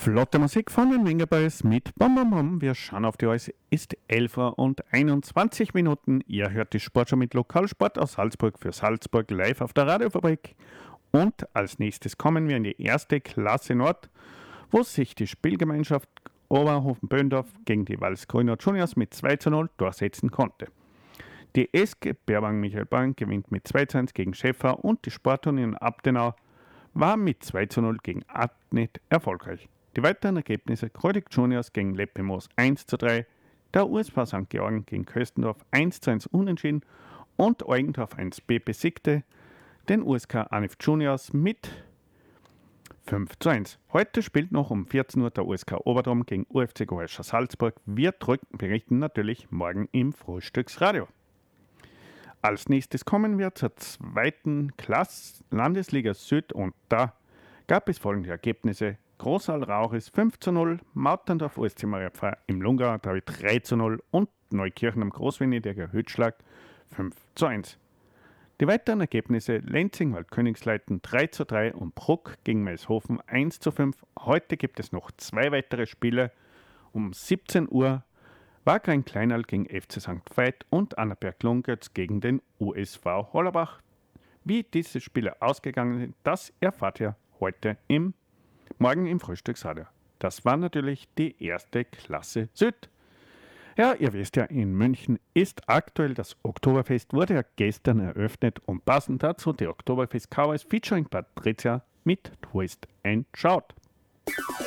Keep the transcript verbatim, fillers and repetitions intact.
Flotte Musik von den Wiener Boys mit Bom Bom Bom. Wir schauen auf die Uhr, es ist elf Uhr und einundzwanzig Minuten. Ihr hört die Sportschau mit Lokalsport aus Salzburg für Salzburg live auf der Radiofabrik. Und als nächstes kommen wir in die erste Klasse Nord, wo sich die Spielgemeinschaft Oberhofen-Böndorf gegen die Walsgrüner Juniors mit zwei zu null durchsetzen konnte. Die S G Berwang Michael Bang gewinnt mit zwei zu eins gegen Schäfer und die Sportunion Abtenau war mit zwei zu null gegen Adnet erfolgreich. Die weiteren Ergebnisse: Kreudig Juniors gegen Leppemoos eins zu drei, der U S V Sankt Georgen gegen Köstendorf eins zu eins unentschieden und Eugendorf eins b besiegte den U S K Anif Juniors mit fünf zu eins. Heute spielt noch um vierzehn Uhr der U S K Oberdrom gegen U F C Geräuscher Salzburg. Wir drücken berichten natürlich morgen im Frühstücksradio. Als nächstes kommen wir zur zweiten Klasse Landesliga Süd und da gab es folgende Ergebnisse. Großal Rauchis fünf zu null, Mauterndorf U S C Mariapfarr im Lungauer Derby drei zu null und Neukirchen am Großvenediger Hütschlag fünf zu eins. Die weiteren Ergebnisse: Lenzing Waldkönigsleiten drei zu drei und Bruck gegen Meishofen eins zu fünf. Heute gibt es noch zwei weitere Spiele. Um siebzehn Uhr Wagrain Kleinal gegen F C Sankt Veit und Annaberg-Lungötz gegen den U S V Hollerbach. Wie diese Spiele ausgegangen sind, das erfahrt ihr heute im Morgen im Frühstücksradio. Das war natürlich die erste Klasse Süd. Ja, ihr wisst ja, in München ist aktuell das Oktoberfest, wurde ja gestern eröffnet und passend dazu die Oktoberfest Cowboys featuring Patricia mit Twist and Shout.